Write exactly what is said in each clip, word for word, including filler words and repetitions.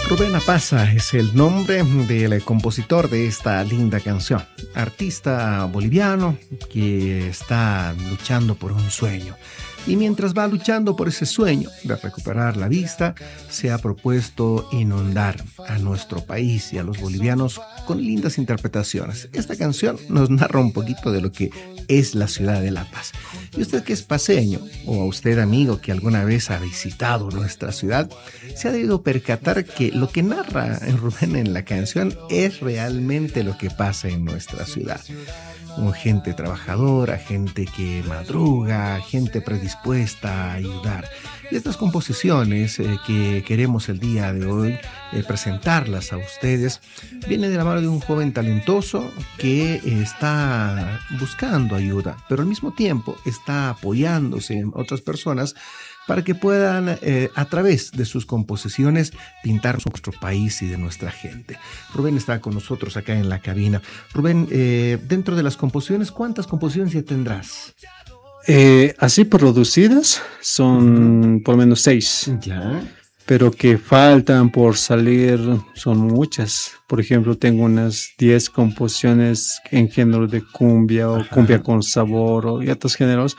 Rubén Apaza es el nombre del compositor de esta linda canción, artista boliviano que está luchando por un sueño. Y mientras va luchando por ese sueño de recuperar la vista, se ha propuesto inundar a nuestro país y a los bolivianos con lindas interpretaciones. Esta canción nos narra un poquito de lo que es la ciudad de La Paz. Y usted que es paseño, o a usted amigo que alguna vez ha visitado nuestra ciudad, se ha debido percatar que lo que narra en Rubén en la canción es realmente lo que pasa en nuestra ciudad. Con gente trabajadora, gente que madruga, gente predispuesta a ayudar. Y estas composiciones eh, que queremos el día de hoy eh, presentarlas a ustedes, vienen de la mano de un joven talentoso que eh, está buscando ayuda, pero al mismo tiempo está apoyándose en otras personas para que puedan, eh, a través de sus composiciones, pintar nuestro país y de nuestra gente. Rubén está con nosotros acá en la cabina. Rubén, eh, dentro de las composiciones, ¿cuántas composiciones ya tendrás? Eh, así producidas son uh-huh. por lo menos seis. Ya. Pero que faltan por salir son muchas. Por ejemplo, tengo unas diez composiciones en género de cumbia o Ajá. cumbia con sabor o y otros géneros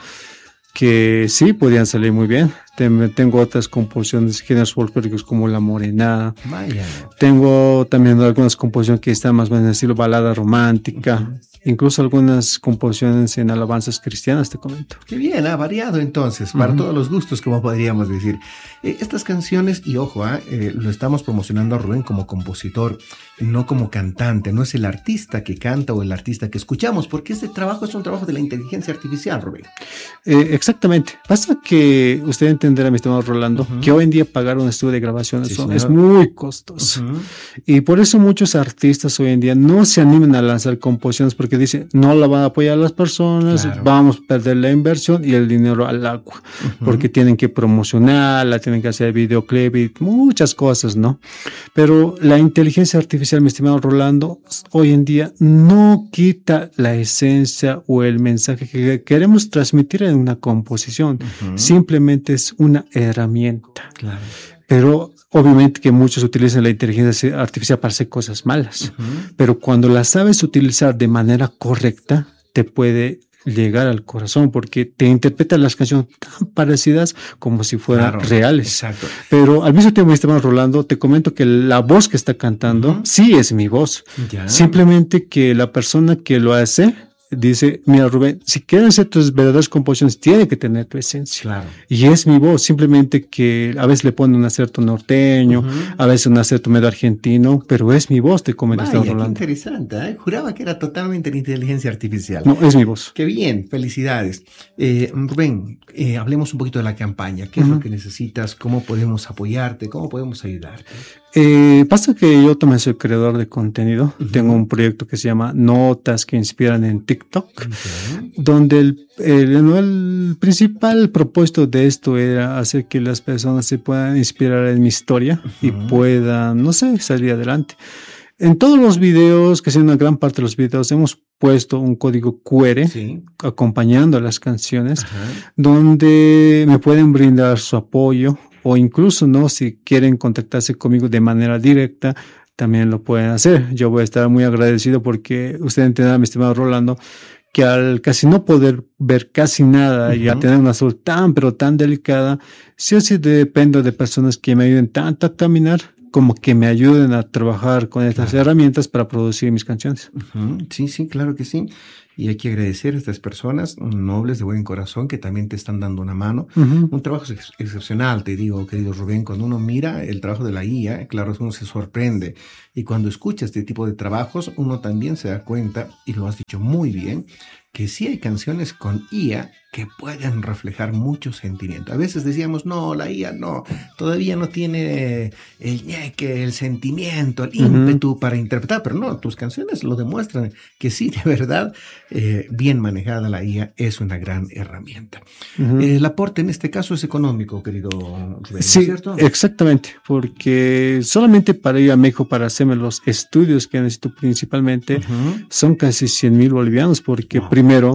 que sí podían salir muy bien. Tengo otras composiciones de géneros folclóricos como La Morena. Vaya. Tengo también algunas composiciones que están más o menos en estilo balada romántica. Uh-huh. Incluso algunas composiciones en alabanzas cristianas, te comento. Qué bien, ha variado entonces, para uh-huh. todos los gustos, como podríamos decir. Eh, estas canciones, y ojo, ¿eh? Eh, lo estamos promocionando a Rubén como compositor, no como cantante. No es el artista que canta o el artista que escuchamos, porque este trabajo es un trabajo de la inteligencia artificial, Rubén. Eh, exactamente. Pasa que usted entenderá, mi estimado Rolando, uh-huh. que hoy en día pagar un estudio de grabación sí, son, es muy costoso. Uh-huh. Y por eso muchos artistas hoy en día no se animan a lanzar composiciones porque dicen, no la van a apoyar las personas, claro. vamos a perder la inversión y el dinero al agua, uh-huh. porque tienen que promocionarla, tienen que hacer videoclip y muchas cosas, ¿no? Pero la inteligencia artificial, mi estimado Rolando, hoy en día no quita la esencia o el mensaje que queremos transmitir en una composición, uh-huh. simplemente es una herramienta. Claro. Pero obviamente que muchos utilizan la inteligencia artificial para hacer cosas malas, uh-huh. pero cuando la sabes utilizar de manera correcta, te puede llegar al corazón porque te interpreta las canciones tan parecidas como si fueran claro, reales. Exacto. Pero al mismo tiempo, mi estimado Rolando, te comento que la voz que está cantando uh-huh. sí es mi voz. Ya. Simplemente que la persona que lo hace dice, mira Rubén, si quieren hacer tus verdaderas composiciones, tiene que tener tu esencia. Claro. Y es mi voz, simplemente que a veces le ponen un acierto norteño, uh-huh. a veces un acierto medio argentino, pero es mi voz, te comento. Vaya, Rolando. Qué interesante, ¿eh? Juraba que era totalmente la inteligencia artificial. No, es mi voz. Qué bien, felicidades. Eh, Rubén, eh, hablemos un poquito de la campaña. ¿Qué uh-huh. es lo que necesitas? ¿Cómo podemos apoyarte? ¿Cómo podemos ayudarte? Eh, pasa que yo también soy creador de contenido. Uh-huh. Tengo un proyecto que se llama Notas que Inspiran en TikTok, uh-huh. donde el, el, el principal propósito de esto era hacer que las personas se puedan inspirar en mi historia uh-huh. y puedan, no sé, salir adelante. En todos los videos, que sea una gran parte de los videos, hemos puesto un código cu erre sí. acompañando a las canciones, uh-huh. donde me pueden brindar su apoyo. O incluso, ¿no? Si quieren contactarse conmigo de manera directa, también lo pueden hacer. Yo voy a estar muy agradecido porque usted entenderá, mi estimado Rolando, que al casi no poder ver casi nada uh-huh. y a tener una salud tan, pero tan delicada, sí o sí dependo de personas que me ayuden tanto a caminar como que me ayuden a trabajar con estas claro. herramientas para producir mis canciones. Uh-huh. Sí, sí, claro que sí. Y hay que agradecer a estas personas nobles de buen corazón que también te están dando una mano. Uh-huh. Un trabajo ex- excepcional, te digo, querido Rubén. Cuando uno mira el trabajo de la I A, claro, uno se sorprende. Y cuando escucha este tipo de trabajos, uno también se da cuenta, y lo has dicho muy bien, que sí hay canciones con I A que pueden reflejar mucho sentimiento. A veces decíamos, no, la I A no, todavía no tiene el ñeque, el sentimiento, el ímpetu uh-huh. para interpretar, pero no, tus canciones lo demuestran que sí, de verdad, eh, bien manejada la I A es una gran herramienta. Uh-huh. Eh, el aporte en este caso es económico, querido Rubén, sí, ¿cierto? Exactamente, porque solamente para ir a México, para hacerme los estudios que necesito principalmente, uh-huh. son casi cien mil bolivianos, porque wow. primero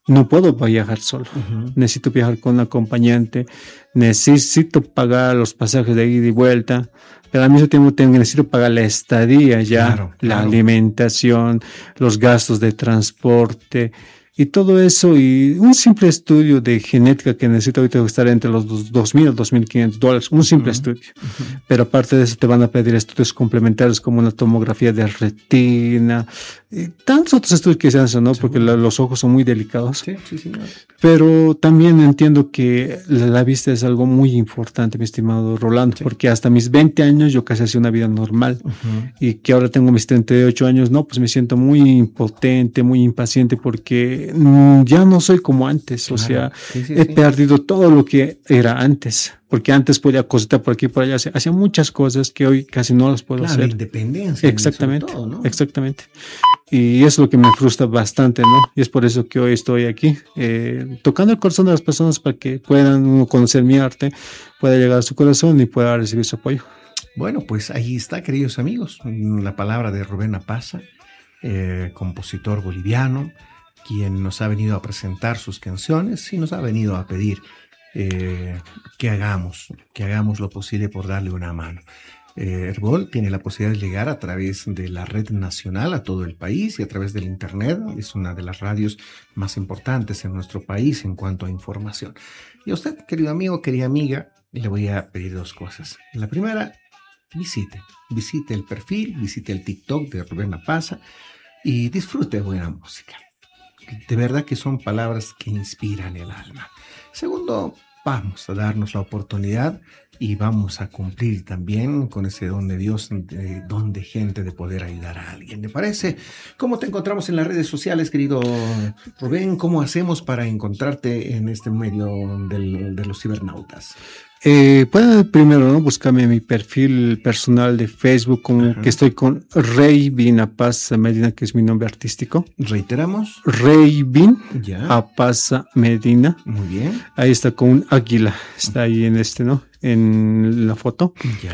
no puedo viajar solo. Uh-huh. Necesito viajar con un acompañante, necesito pagar los pasajes de ida y vuelta, pero al mismo tiempo tengo, necesito pagar la estadía ya, claro, la claro. alimentación, los gastos de transporte y todo eso, y un simple estudio de genética que necesito ahorita estar entre los dos mil o dos mil quinientos dólares, un simple uh-huh. estudio. Uh-huh. Pero aparte de eso te van a pedir estudios complementarios como una tomografía de retina, y tantos otros estudios que se hacen, ¿no? Sí, porque la, los ojos son muy delicados. Sí, sí, sí. Pero también entiendo que la, la vista es algo muy importante, mi estimado Rolando, sí. porque hasta mis veinte años yo casi hacía una vida normal uh-huh. y que ahora tengo mis treinta y ocho años, no, pues me siento muy impotente, muy impaciente porque mmm, ya no soy como antes, claro. o sea, sí, sí, he sí. perdido todo lo que era antes. Porque antes podía cositar por aquí y por allá, hacía muchas cosas que hoy casi no las puedo claro, hacer. La independencia. Exactamente, todo, ¿no? exactamente. Y es lo que me frustra bastante, ¿no? Y es por eso que hoy estoy aquí, eh, tocando el corazón de las personas para que puedan conocer mi arte, pueda llegar a su corazón y pueda recibir su apoyo. Bueno, pues ahí está, queridos amigos, la palabra de Rubén Apaza, eh, compositor boliviano, quien nos ha venido a presentar sus canciones y nos ha venido a pedir Eh, que hagamos, que hagamos lo posible por darle una mano. Eh, Herbol tiene la posibilidad de llegar a través de la red nacional a todo el país y a través del internet. Es una de las radios más importantes en nuestro país en cuanto a información. Y a usted, querido amigo, querida amiga, le voy a pedir dos cosas. La primera, visite, visite el perfil, visite el TikTok de Rubén Apaza y disfrute de buena música. De verdad que son palabras que inspiran el alma. Segundo, vamos a darnos la oportunidad y vamos a cumplir también con ese don de Dios, de, don de gente de poder ayudar a alguien. ¿Le parece? ¿Cómo te encontramos en las redes sociales, querido Rubén? ¿Cómo hacemos para encontrarte en este medio del, de los cibernautas? Eh, pueden primero, ¿no?, buscarme en mi perfil personal de Facebook, como Ajá. que estoy con Reivin Apaza Medina, que es mi nombre artístico. ¿Reiteramos? Reivin Apaza Medina. Muy bien. Ahí está con un águila, está ahí en este, ¿no?, en la foto. Ya.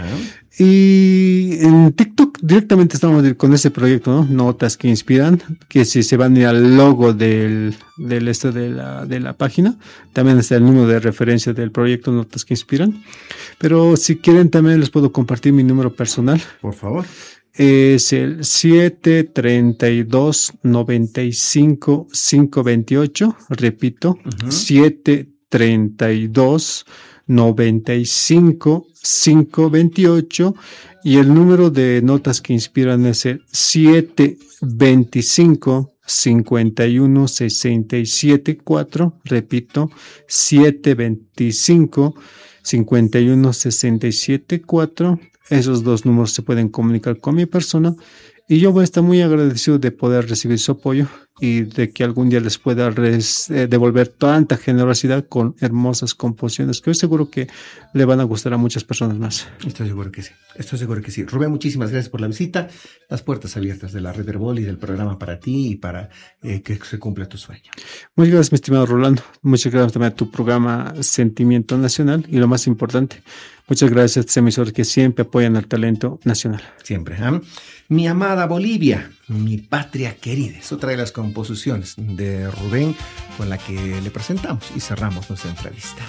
Y en TikTok directamente estamos con ese proyecto, ¿no? Notas que inspiran, que si se van a ir al logo del, del este de la, de la página, también está el número de referencia del proyecto Notas que inspiran. Pero si quieren también les puedo compartir mi número personal. Por favor. Es el siete treinta y dos noventa y cinco cinco veintiocho. Repito, uh-huh. siete treinta y dos noventa y cinco cinco veintiocho, y el número de notas que inspiran es el siete veinticinco cincuenta y uno sesenta y siete cuatro. Repito, siete veinticinco cincuenta y uno sesenta y siete cuatro. Esos dos números se pueden comunicar con mi persona y yo voy a estar muy agradecido de poder recibir su apoyo y de que algún día les pueda res, eh, devolver tanta generosidad con hermosas composiciones que yo seguro que le van a gustar a muchas personas más. Estoy seguro que sí, estoy seguro que sí. Rubén, muchísimas gracias por la visita. Las puertas abiertas de la Red Herbol y del programa para ti y para eh, que se cumpla tu sueño. Muchas gracias, mi estimado Rolando. Muchas gracias también a tu programa Sentimiento Nacional y lo más importante, muchas gracias a estos emisores que siempre apoyan al talento nacional. Siempre, ¿eh? Mi amada Bolivia, mi patria querida, es otra de las composiciones de Rubén con la que le presentamos y cerramos nuestra entrevista.